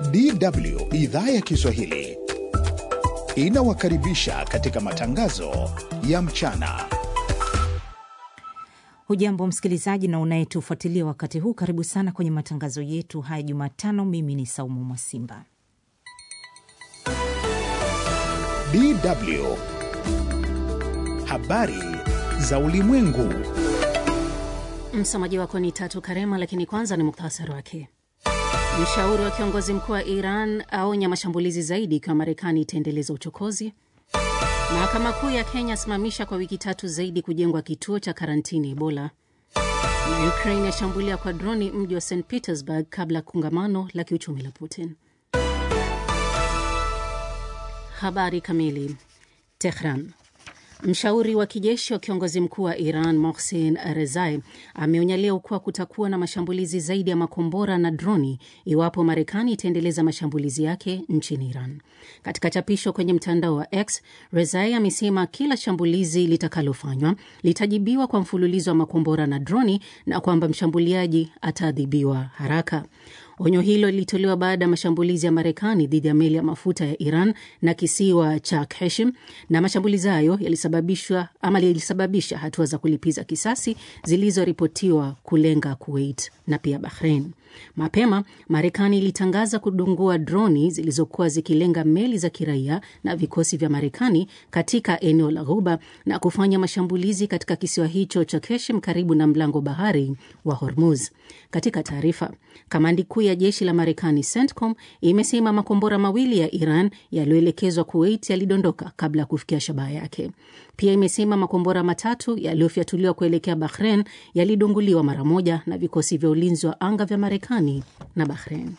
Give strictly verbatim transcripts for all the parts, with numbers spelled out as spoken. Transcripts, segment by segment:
D W idhaa ya Kiswahili inawakaribisha katika matangazo ya mchana. Hujambo msikilizaji na unayetufuatilia wakati huu, karibu sana kwenye matangazo yetu haya Jumatano. Mimi ni Saumu Mwasimba. D W habari za ulimwengu. Msomaji wako ni Tatu Karema, lakini kwanza ni muktasari wake. Mshauri wa kiongozi mkuu wa Iran aonya mashambulizi zaidi ikiwa Marekani itaendeleza uchokozi. Mahakama Kuu ya Kenya simamisha kwa wiki tatu zaidi kujengwa kituo cha karantini Ebola. Na Ukraine yashambulia kwa droni mji wa Saint Petersburg kabla kongamano la kiuchumi la Putin. Habari kamili. Tehran. Mshauri wa kijeshi wa kiongozi mkuu wa Iran Mohsen Rezai ameonya leo kuwa kutakuwa na mashambulizi zaidi ya makombora na droni iwapo Marekani itaendeleza mashambulizi yake nchini Iran. Katika chapisho kwenye mtandao wa X, Rezai amesema kila shambulizi litakalofanywa litajibiwa kwa mfululizo wa makombora na droni na kwamba mshambuliaji ataadhibiwa haraka. Onyo hilo lilitolewa baada ya mashambulizi ya Marekani dhidi ya meli ya mafuta ya Iran na kisiwa cha Qashem, na mashambulizi hayo yalisababishwa ama yalisababisha hatua za kulipiza kisasi zilizoripotiwa kulenga Kuwait na pia Bahrain. Mapema, Marekani ilitangaza kudungua droni zilizokuwa zikilenga meli za kiraia na vikosi vya Marekani katika eneo la Ghuba na kufanya mashambulizi katika kisiwa hicho cha Qashem karibu na mlango bahari wa Hormuz. Katika taarifa, kamandi kuu ya jeshi la Marekani CENTCOM imesema makombora mawili ya Iran yaliyoelekezwa Kuwait yalidondoka kabla ya kufikia shabaha yake. Pia imesema makombora matatu yaliyofyatuliwa kuelekea Bahrain yalidunguliwa mara moja na vikosi vya ulinzi wa anga vya Marekani na Bahrain.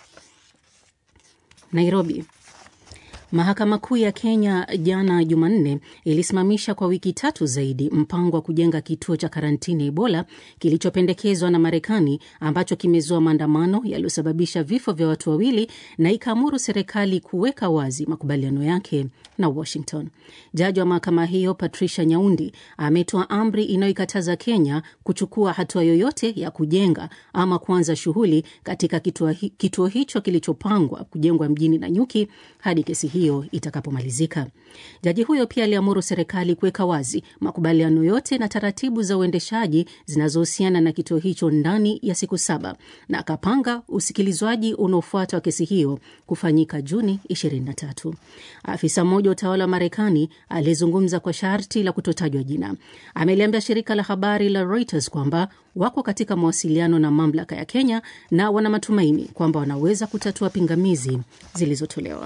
Nairobi. Mahakama Kuu ya Kenya jana Jumanne ilisimamisha kwa wiki tatu zaidi mpango wa kujenga kituo cha karantini Ebola kilichopendekezwa na Marekani ambacho kimezua maandamano yaliyosababisha vifo vya watu wawili, na ikaamuru serikali kuweka wazi makubaliano yake na Washington. Jaji wa mahakama hiyo Patricia Nyaundi ametoa amri inayoikataza Kenya kuchukua hatua yoyote ya kujenga ama kuanza shughuli katika kituo, hi, kituo hicho kilichopangwa kujengwa mjini Nanyuki hadi kesi hiyo itakapomalizika. Jaji huyo pia aliamuru serikali kuweka wazi makubaliano yote na taratibu za uendeshaji zinazohusiana na kituo hicho ndani ya siku saba, na akapanga usikilizwaji unaofuata wa kesi hiyo kufanyika Juni ishirini na tatu. Afisa mmoja wa utawala wa Marekani alizungumza kwa sharti la kutotajwa jina. Ameliambia shirika la habari la Reuters kwamba wako katika mawasiliano na mamlaka ya Kenya na wana matumaini kwamba wanaweza kutatua pingamizi zilizotolewa.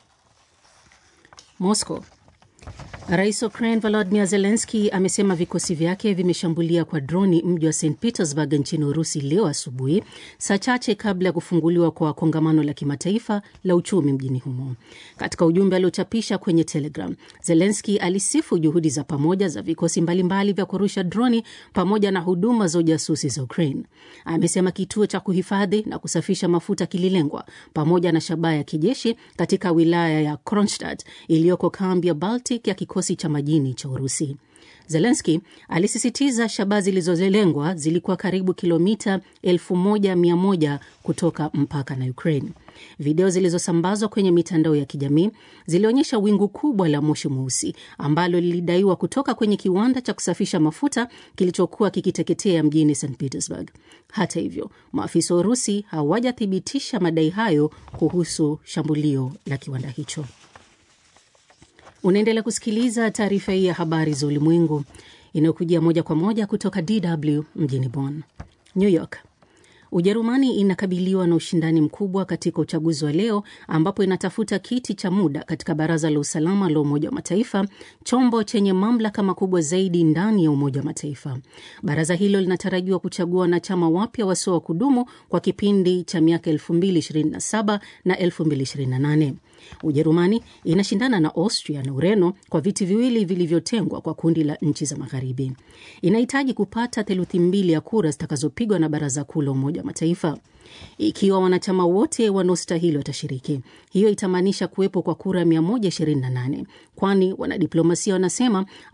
Moscow. Rais wa Ukraine Volodymyr Zelensky amesema vikosi vyake vimeshambulia kwa droni mji wa Saint Petersburg nchini Urusi leo asubuhi, saa chache kabla ya kufunguliwa kwa kongamano la kimataifa la uchumi mjini humo. Katika ujumbe aliochapisha kwenye Telegram, Zelensky alisifu juhudi za pamoja za vikosi mbalimbali vya kurusha droni pamoja na huduma za ujasusi za Ukraine. Amesema kituo cha kuhifadhi na kusafisha mafuta kililengwa pamoja na shabaha ya kijeshi katika wilaya ya Kronstadt iliyoko kambi ya Baltic ya kikosi cha majini cha Urusi. Zelensky alisisitiza shabaha zilizolengwa zilikuwa karibu kilomita elfu moja mia moja kutoka mpaka na Ukraine. Video zilizosambazwa kwenye mitandao ya kijamii zilionyesha wingu kubwa la moshi mweusi ambalo lilidaiwa kutoka kwenye kiwanda cha kusafisha mafuta kilichokuwa kikiteketea mjini Saint Petersburg. Hata hivyo, maafisa wa Urusi hawajathibitisha madai hayo kuhusu shambulio la kiwanda hicho. Unaendelea kusikiliza taarifa hii ya habari za ulimwengu inayokujia moja kwa moja kutoka D W mjini Bonn. New York. Ujerumani inakabiliwa na ushindani mkubwa katika uchaguzi wa leo ambapo inatafuta kiti cha muda katika Baraza la Usalama la Umoja wa Mataifa, chombo chenye mamlaka makubwa zaidi ndani ya Umoja wa Mataifa. Baraza hilo linatarajiwa kuchagua wanachama wapya wasio wa kudumu kwa kipindi cha miaka elfu mbili ishirini na saba na elfu mbili ishirini na nane. Ujerumani inashindana na Austria na Ureno kwa viti viwili vilivyotengwa kwa kundi la nchi za Magharibi. Inahitaji kupata theluthi mbili ya kura zitakazopigwa na Baraza Kuu la Umoja wa Mataifa. Ikiwa wanachama wote wanaostahili watashiriki, hiyo itamaanisha kuwepo kwa kura mia moja ishirini na nane, kwani wanadiplomasia wanasema